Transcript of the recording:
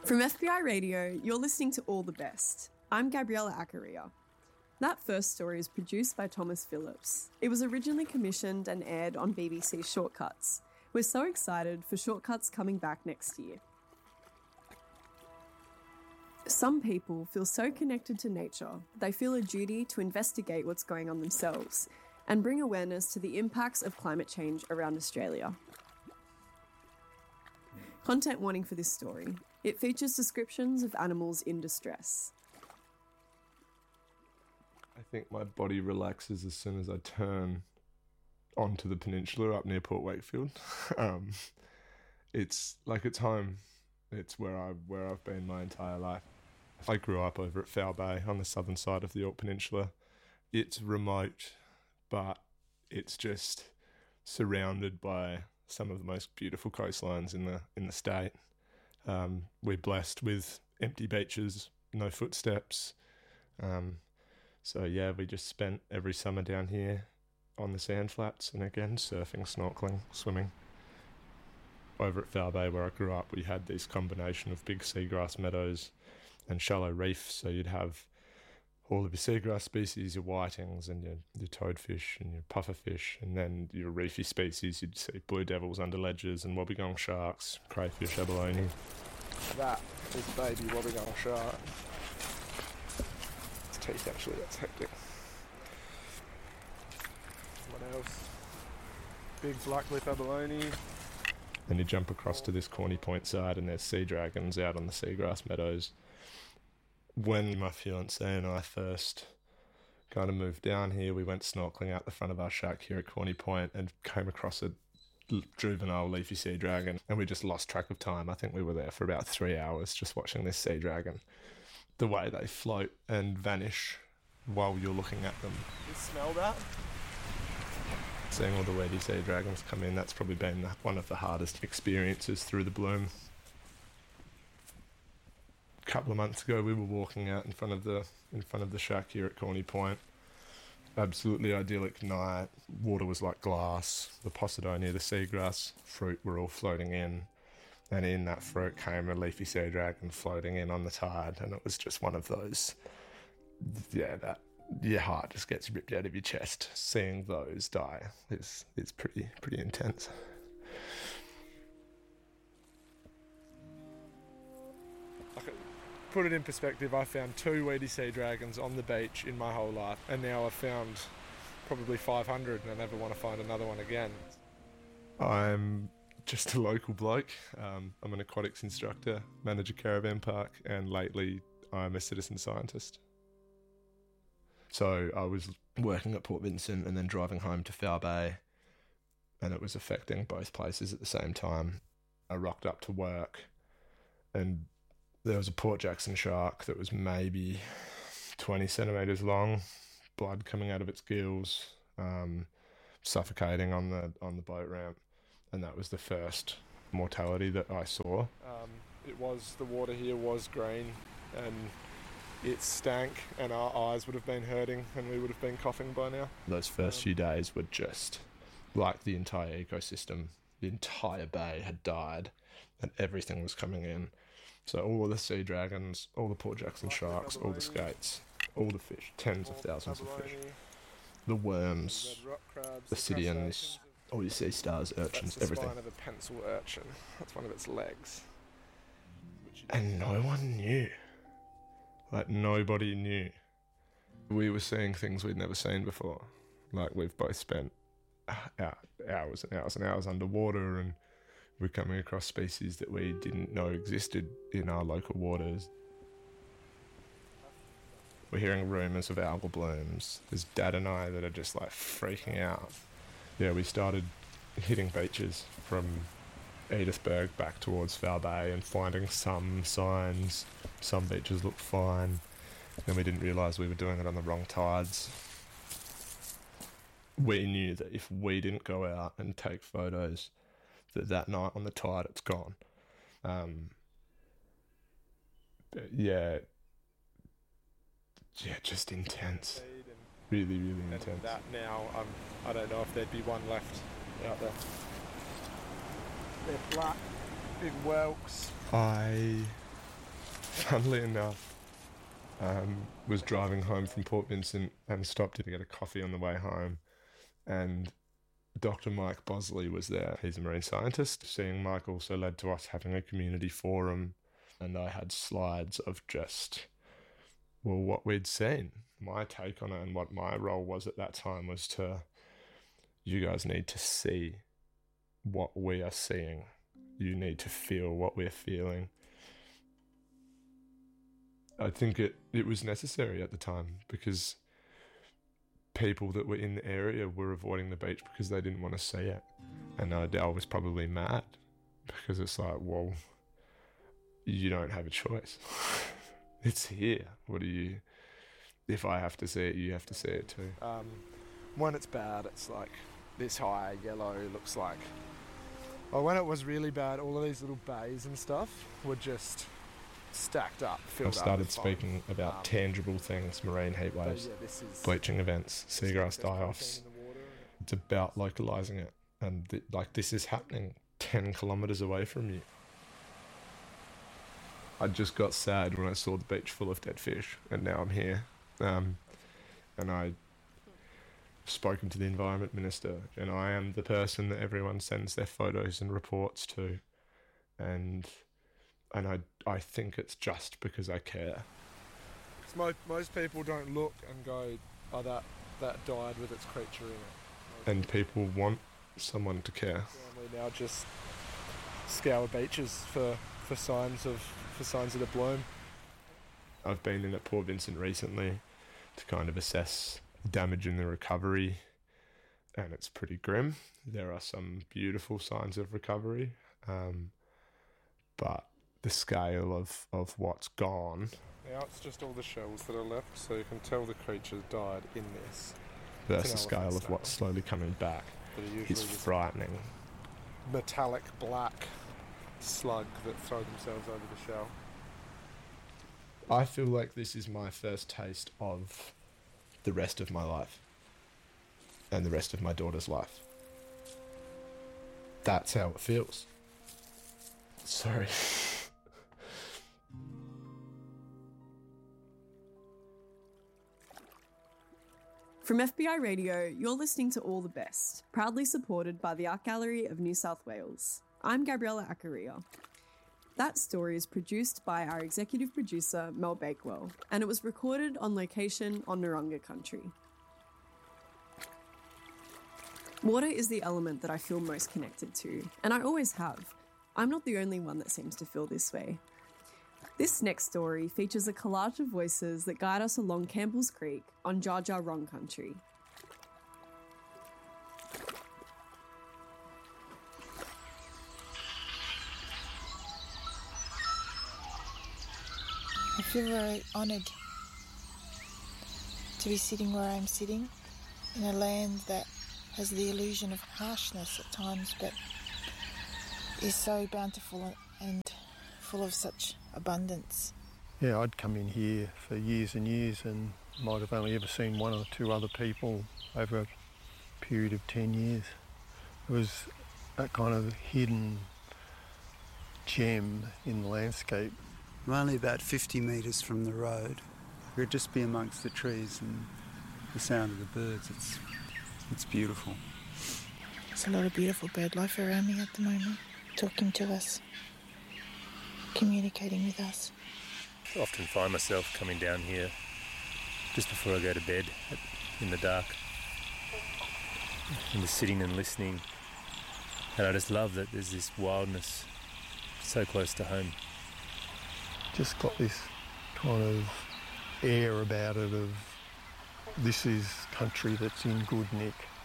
From FBI Radio, you're listening to All the Best. I'm Gabriella Accaria. That first story is produced by Thomas Phillips. It was originally commissioned and aired on BBC Shortcuts. We're so excited for Shortcuts coming back next year. Some people feel so connected to nature, they feel a duty to investigate what's going on themselves and bring awareness to the impacts of climate change around Australia. Content warning for this story. It features descriptions of animals in distress. I think my body relaxes as soon as I turn onto the peninsula up near Port Wakefield. It's like it's home. It's where I've been my entire life. I grew up over at Foul Bay on the southern side of the Yorke Peninsula. It's remote, but it's just surrounded by some of the most beautiful coastlines in the state. We're blessed with empty beaches, no footsteps. So yeah, we just spent every summer down here on the sand flats, and again, surfing, snorkeling, swimming. Over at Foul Bay, where I grew up, we had this combination of big seagrass meadows and shallow reef, so you'd have all of your seagrass species, your whitings and your toadfish and your pufferfish, and then your reefy species, you'd see blue devils, underledgers and wobbegong sharks, crayfish, abalone. That is baby wobbegong shark. Its teeth actually, that's hectic. What else? Big blacklip abalone. Then you jump across to this Corny Point side and there's sea dragons out on the seagrass meadows. When my fiancée and I first kind of moved down here, we went snorkeling out the front of our shack here at Corny Point and came across a juvenile leafy sea dragon, and we just lost track of time. I think we were there for about 3 hours just watching this sea dragon. The way they float and vanish while you're looking at them. You smell that? Seeing all the weedy sea dragons come in, that's probably been one of the hardest experiences through the bloom. A couple of months ago, we were walking out in front of the shack here at Corny Point. Absolutely idyllic night. Water was like glass. The Posidonia, the seagrass fruit, were all floating in. And in that fruit came a leafy sea dragon floating in on the tide. And it was just one of those, that your heart just gets ripped out of your chest. Seeing those die is pretty intense. Put it in perspective, I found 2 weedy sea dragons on the beach in my whole life, and now I've found probably 500 and I never want to find another one again. I'm just a local bloke. I'm an aquatics instructor, manage a caravan park, and lately I'm a citizen scientist. So I was working at Port Vincent and then driving home to Foul Bay, and it was affecting both places at the same time. I rocked up to work and there was a Port Jackson shark that was maybe 20 centimetres long, blood coming out of its gills, suffocating on the boat ramp, and that was the first mortality that I saw. The water here was green, and it stank, and our eyes would have been hurting, and we would have been coughing by now. Those first few days were just like the entire ecosystem. The entire bay had died, and everything was coming in. So all of the sea dragons, all the Port Jackson sharks, all the skates, all the fish, tens of thousands of fish, the worms, the Basidians, all your sea stars, urchins, everything. That's the spine of a pencil urchin. That's one of its legs. And no one knew. Like, nobody knew. We were seeing things we'd never seen before. Like, we've both spent hours and hours and hours underwater, and we're coming across species that we didn't know existed in our local waters. We're hearing rumours of algal blooms. There's Dad and I that are just like freaking out. Yeah, we started hitting beaches from Edithburgh back towards Foul Bay and finding some signs. Some beaches looked fine. Then we didn't realise we were doing it on the wrong tides. We knew that if we didn't go out and take photos, that night on the tide it's gone. But yeah, just intense. Really intense. And that now, I don't know if there'd be one left out there. They're black, big whelks. I funnily enough, was driving home from Port Vincent and stopped to get a coffee on the way home, and Dr. Mike Bosley was there. He's a marine scientist. Seeing Mike also led to us having a community forum, and I had slides of just, well, what we'd seen. My take on it and what my role was at that time was you guys need to see what we are seeing. You need to feel what we're feeling. I think it was necessary at the time because people that were in the area were avoiding the beach because they didn't want to see it. And I was probably mad because it's like, well, you don't have a choice. It's here. If I have to see it, you have to see it too. When it's bad, it's like this high yellow, looks like. Oh, when it was really bad, all of these little bays and stuff were just stacked up, filled up. I've started speaking about tangible things, marine heat waves, bleaching events, seagrass die-offs. It's about localising it. And this is happening 10 kilometres away from you. I just got sad when I saw the beach full of dead fish, and now I'm here. And I've spoken to the Environment Minister, and I am the person that everyone sends their photos and reports to. And I think it's just because I care. Most people don't look and go, oh, that died with its creature in it. And people want someone to care. We now just scour beaches for signs of the bloom. I've been in at Port Vincent recently to kind of assess damage in the recovery, and it's pretty grim. There are some beautiful signs of recovery, but the scale of what's gone. Now it's just all the shells that are left, so you can tell the creatures died in this. Versus the scale of what's slowly coming back is frightening. Metallic black slug that throw themselves over the shell. I feel like this is my first taste of the rest of my life and the rest of my daughter's life. That's how it feels. Sorry. From FBI Radio, you're listening to All the Best, proudly supported by the Art Gallery of New South Wales. I'm Gabriella Accaria. That story is produced by our executive producer, Mel Bakewell, and it was recorded on location on Narungga country. Water is the element that I feel most connected to, and I always have. I'm not the only one that seems to feel this way. This next story features a collage of voices that guide us along Campbell's Creek on Dja Dja Wurrung country. I feel very honoured to be sitting where I'm sitting in a land that has the illusion of harshness at times, but is so bountiful and full of such abundance. Yeah, I'd come in here for years and years and might have only ever seen one or two other people over a period of 10 years. It was that kind of hidden gem in the landscape. I'm only about 50 metres from the road. We could just be amongst the trees and the sound of the birds. It's beautiful. There's a lot of beautiful bird life around me at the moment, talking to us, communicating with us. I often find myself coming down here just before I go to bed in the dark and just sitting and listening. And I just love that there's this wildness so close to home. Just got this kind of air about it of this is country that's in good nick.